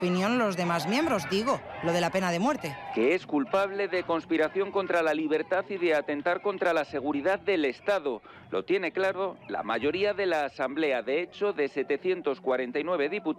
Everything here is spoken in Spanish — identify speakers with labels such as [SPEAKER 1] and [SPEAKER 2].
[SPEAKER 1] opinión los demás miembros, digo, lo de la pena de muerte.
[SPEAKER 2] Que es culpable de conspiración contra la libertad y de atentar contra la seguridad del Estado. Lo tiene claro la mayoría de la Asamblea. De hecho, de 749 diputados,